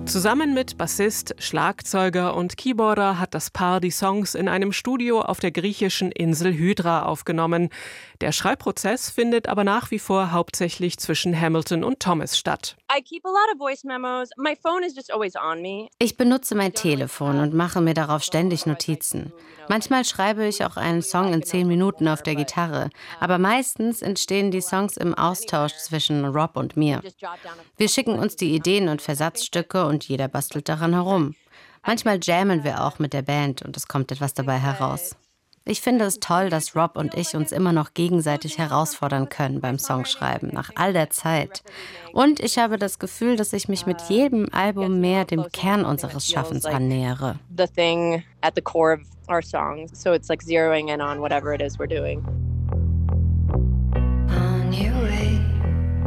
Zusammen mit Bassist, Schlagzeuger und Keyboarder hat das Paar die Songs in einem Studio auf der griechischen Insel Hydra aufgenommen. Der Schreibprozess findet aber nach wie vor hauptsächlich zwischen Hamilton und Thomas statt. Ich benutze mein Telefon und mache mir darauf ständig Notizen. Manchmal schreibe ich auch einen Song in 10 Minuten auf der Gitarre, aber meistens entstehen die Songs im Austausch zwischen Rob und mir. Wir schicken uns die Ideen und Versatzstücke und jeder bastelt daran herum. Manchmal jammen wir auch mit der Band und es kommt etwas dabei heraus. Ich finde es toll, dass Rob und ich uns immer noch gegenseitig herausfordern können beim Songschreiben, nach all der Zeit. Und ich habe das Gefühl, dass ich mich mit jedem Album mehr dem Kern unseres Schaffens annähere. The thing at the core of our songs. So it's like zeroing in on whatever it is we're doing.